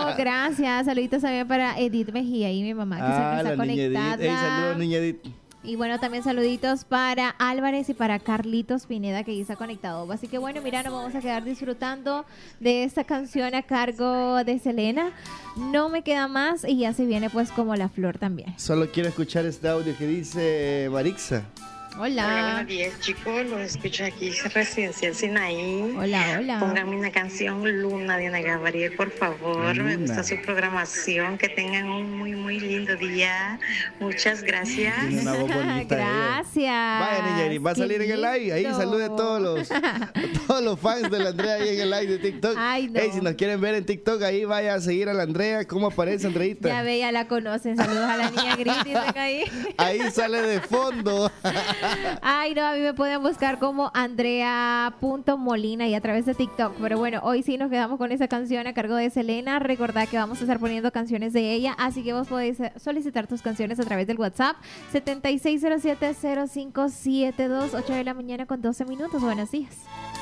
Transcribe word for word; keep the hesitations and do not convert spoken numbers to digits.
gracias. Saluditos también para Edith Mejía y mi mamá que Ah, siempre está la niña Edith. conectada. Ey, saludos, niña Edith. Y bueno, también saluditos para Álvarez y para Carlitos Pineda que ya está conectado. Así que bueno, mira, nos vamos a quedar disfrutando de esta canción a cargo de Selena. No me queda más y ya se viene pues como la flor también. Solo quiero escuchar este audio que dice Marixa. Hola. Hola, buenos días, chicos. Los escucho aquí, Residencial Sinaí. Hola, hola. Pónganme una canción, Luna, de Ana Gabriel, por favor. Luna. Me gusta su programación. Que tengan un muy, muy lindo día. Muchas gracias. Tiene una voz bonita. Gracias. Ella. Vaya, niña Edith, va a Qué salir en el live. Ahí lindo. salude a todos los, a todos los fans de la Andrea ahí en el live de TikTok. Ay, no. Ey, si nos quieren ver en TikTok, ahí vaya a seguir a la Andrea. ¿Cómo aparece, Andreita? Ya ve, ya la conocen. Saludos a la niña Gris, dicen ahí. Ahí sale de fondo. Ay, no, a mí me pueden buscar como Andrea punto Molina y a través de TikTok. Pero bueno, hoy sí nos quedamos con esa canción a cargo de Selena. Recordad que vamos a estar poniendo canciones de ella, así que vos podéis solicitar tus canciones a través del WhatsApp setenta y seis cero siete cero cinco siete dos, ocho de la mañana con doce minutos. Buenos días.